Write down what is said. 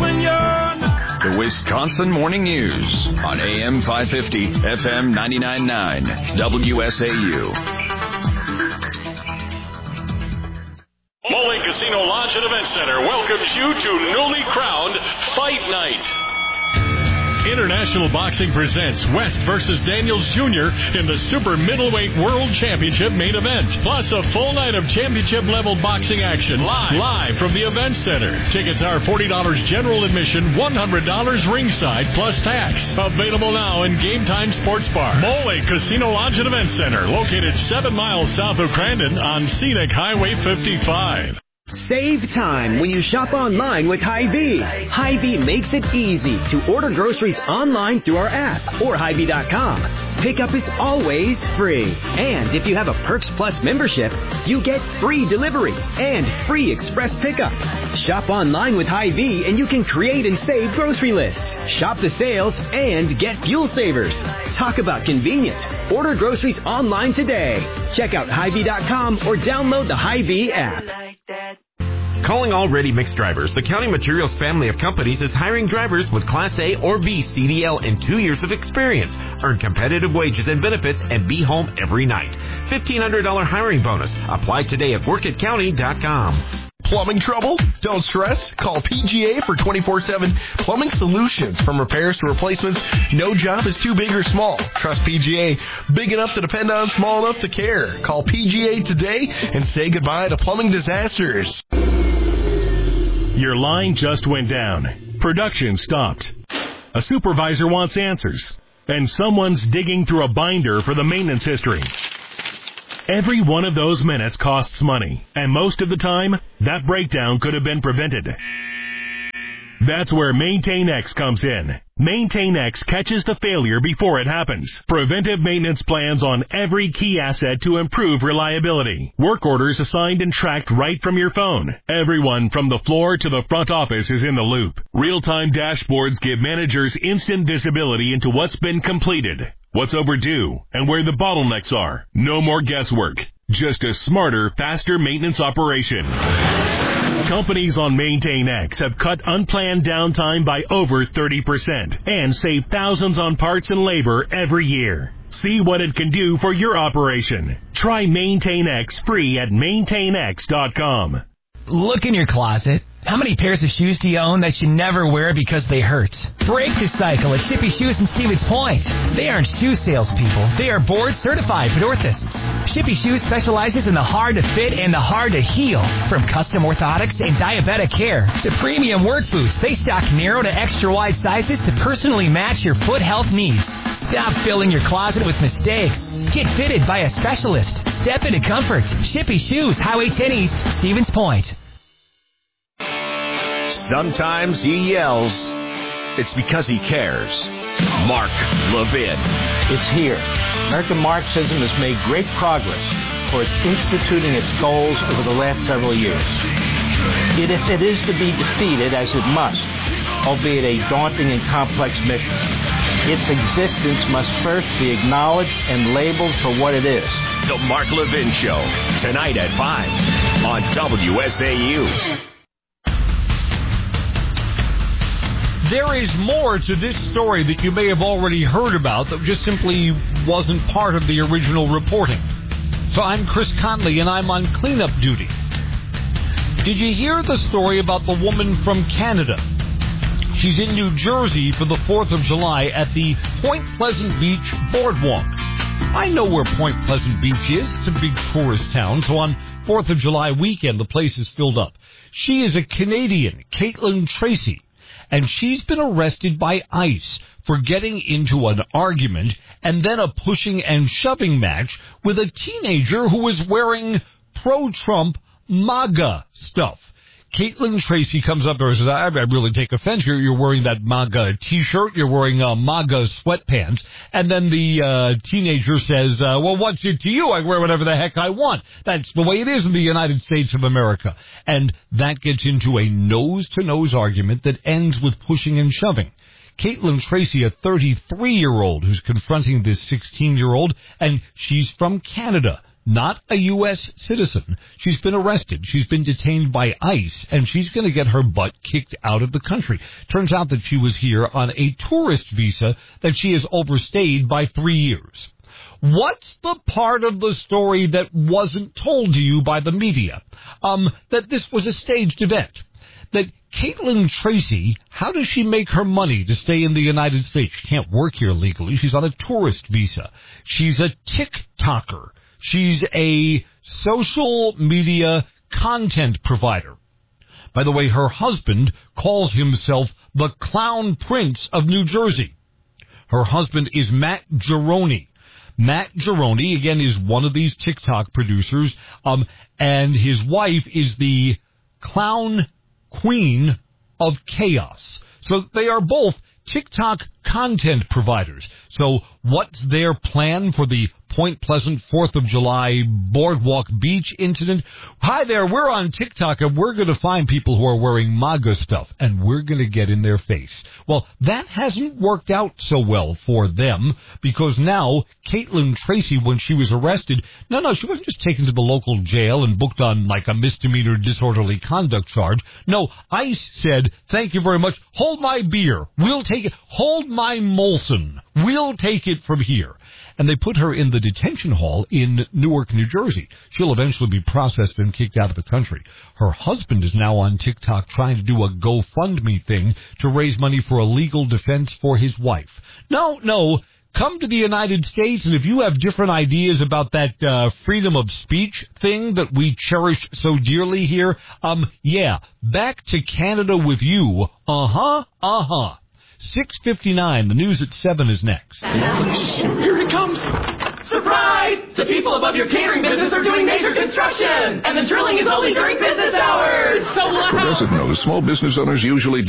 when you're not. The Wisconsin Morning News on AM 550, FM 99.9, WSAU. Mole Casino Lodge and Event Center welcomes you to newly crowned Fight Night. International Boxing presents West versus Daniels Jr. in the Super Middleweight World Championship main event. Plus a full night of championship-level boxing action live from the Event Center. Tickets are $40 general admission, $100 ringside plus tax. Available now in Game Time Sports Bar. Mole Casino Lodge and Event Center, located 7 miles south of Crandon on Scenic Highway 55. Save time when you shop online with Hy-Vee. Hy-Vee makes it easy to order groceries online through our app or Hy-Vee.com. Pickup is always free. And if you have a Perks Plus membership, you get free delivery and free express pickup. Shop online with Hy-Vee and you can create and save grocery lists. Shop the sales and get fuel savers. Talk about convenience. Order groceries online today. Check out Hy-Vee.com or download the Hy-Vee app. Calling all ready mix drivers, the County Materials family of companies is hiring drivers with Class A or B CDL and 2 years of experience. Earn competitive wages and benefits and be home every night. $1,500 hiring bonus. Apply today at workatcounty.com. Plumbing trouble? Don't stress. Call PGA for 24/7 plumbing solutions. From repairs to replacements, no job is too big or small. Trust PGA. Big enough to depend on, small enough to care. Call PGA today and say goodbye to plumbing disasters. Your line just went down. Production stopped. A supervisor wants answers. And someone's digging through a binder for the maintenance history. Every one of those minutes costs money, and most of the time, that breakdown could have been prevented. That's where MaintainX comes in. MaintainX catches the failure before it happens. Preventive maintenance plans on every key asset to improve reliability. Work orders assigned and tracked right from your phone. Everyone from the floor to the front office is in the loop. Real-time dashboards give managers instant visibility into what's been completed, what's overdue, and where the bottlenecks are. No more guesswork. Just a smarter, faster maintenance operation. Companies on MaintainX have cut unplanned downtime by over 30% and save thousands on parts and labor every year. See what it can do for your operation. Try MaintainX free at maintainx.com. Look in your closet. How many pairs of shoes do you own that you never wear because they hurt? Break the cycle at Shippy Shoes in Stevens Point. They aren't shoe salespeople. They are board-certified pedorthists. Shippy Shoes specializes in the hard-to-fit and the hard-to-heal. From custom orthotics and diabetic care to premium work boots, they stock narrow to extra-wide sizes to personally match your foot health needs. Stop filling your closet with mistakes. Get fitted by a specialist. Step into comfort. Shippy Shoes, Highway 10 East, Stevens Point. Sometimes he yells. It's because he cares. Mark Levin. It's here. American Marxism has made great progress towards instituting its goals over the last several years. Yet if it is to be defeated, as it must, albeit a daunting and complex mission, its existence must first be acknowledged and labeled for what it is. The Mark Levin Show, tonight at 5 on WSAU. There is more to this story that you may have already heard about that just simply wasn't part of the original reporting. So I'm Chris Conley, and I'm on cleanup duty. Did you hear the story about the woman from Canada? She's in New Jersey for the 4th of July at the Point Pleasant Beach Boardwalk. I know where Point Pleasant Beach is. It's a big tourist town, so on 4th of July weekend, the place is filled up. She is a Canadian, Caitlin Tracy, and she's been arrested by ICE for getting into an argument and then a pushing and shoving match with a teenager who was wearing pro-Trump MAGA stuff. Caitlin Tracy comes up there and says, I really take offense. You're wearing that MAGA T-shirt. You're wearing MAGA sweatpants. And then the teenager says, well, what's it to you? I wear whatever the heck I want. That's the way it is in the United States of America. And that gets into a nose-to-nose argument that ends with pushing and shoving. Caitlin Tracy, a 33-year-old who's confronting this 16-year-old, and she's from Canada. not a U.S. citizen. She's been arrested. She's been detained by ICE, and she's going to get her butt kicked out of the country. Turns out that she was here on a tourist visa that she has overstayed by 3 years. What's the part of the story that wasn't told to you by the media? That this was a staged event. That Caitlin Tracy, how does she make her money to stay in the United States? She can't work here legally. She's on a tourist visa. She's a TikToker. She's a social media content provider. By the way, her husband calls himself the Clown Prince of New Jersey. Her husband is Matt Gironi. Matt Gironi, again, is one of these TikTok producers, and his wife is the Clown Queen of Chaos. So they are both TikTok content providers. So what's their plan for the Point Pleasant 4th of July Boardwalk Beach incident? Hi there, we're on TikTok, and we're going to find people who are wearing MAGA stuff, and we're going to get in their face. Well, that hasn't worked out so well for them, because now Caitlin Tracy, when she was arrested, no, she wasn't just taken to the local jail and booked on like a misdemeanor disorderly conduct charge. No, ICE said, thank you very much, hold my beer, we'll take it, hold my Molson, we'll take it from here. And they put her in the detention hall in Newark, New Jersey. She'll eventually be processed and kicked out of the country. Her husband is now on TikTok trying to do a GoFundMe thing to raise money for a legal defense for his wife. No, come to the United States, and if you have different ideas about that freedom of speech thing that we cherish so dearly here, back to Canada with you. 6:59. The news at 7 is next. Here it comes. Surprise! The people above your catering business are doing major construction, and the drilling is only during business hours. So loud. Doesn't know small business owners usually